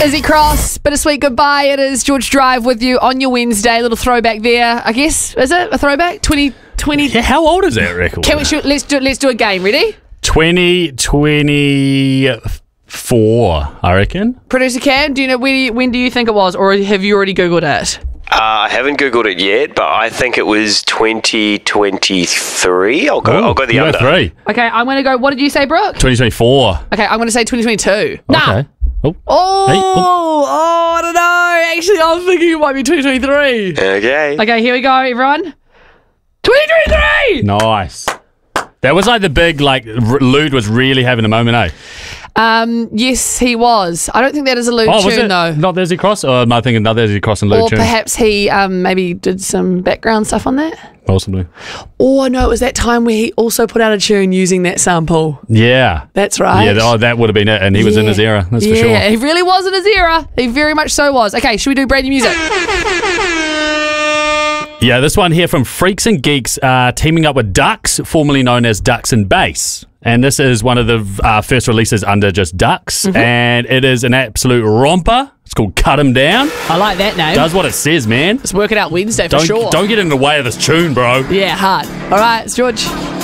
Izzy Cross, Bittersweet Goodbye. It is George Drive with you on your Wednesday. Little throwback there, I guess. Is it a throwback? 2020. Yeah, how old is that record? Can we shoot? Let's do a game. Ready? 2024, I reckon. Producer Cam, do you know when do you think it was, or have you already Googled it? I haven't Googled it yet, but I think it was 2023. I'll go the under. 3. Okay, I'm going to go. What did you say, Brooke? 2024. Okay, I'm going to say 2022. Nah. Okay. Oh. Oh, Hey, oh. I don't know. Actually, I was thinking it might be 2023. Okay. Okay, here we go, everyone. 2023! Nice. That was like the big, Lude was really having a moment, eh? Yes, he was. I don't think that is a Lude Was tune, it though. not Izzy Cross? Or am I thinking another Izzy Cross and Lude Or tune? perhaps he maybe did some background stuff on that. Possibly. Oh, no, it was that time where he also put out a tune using that sample. Yeah. That's right. Yeah, that would have been it. And he was in his era, that's for sure. Yeah, he really was in his era. He very much so was. Okay, should we do brand new music? Yeah, this one here from Freaks and Geeks teaming up with Ducks, formerly known as Ducks and Bass. And this is one of the first releases under just Ducks. Mm-hmm. And it is an absolute romper. It's called Cut 'Em Down. I like that name. Does what it says, man. Let's work it out Wednesday for sure. Don't get in the way of this tune, bro. Yeah, hard. All right, it's George.